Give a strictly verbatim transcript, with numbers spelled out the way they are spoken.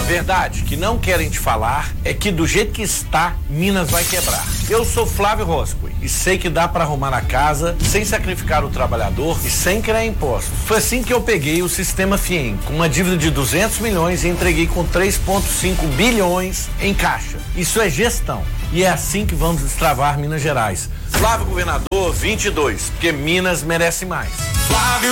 Verdade que não querem te falar é que do jeito que está, Minas vai quebrar. Eu sou Flávio Roscoe e sei que dá para arrumar a casa sem sacrificar o trabalhador e sem criar impostos. Foi assim que eu peguei o Sistema Fiem, com uma dívida de duzentos milhões e entreguei com três vírgula cinco bilhões em caixa. Isso é gestão. E é assim que vamos destravar Minas Gerais. Flávio Governador vinte e dois, porque Minas merece mais. Flávio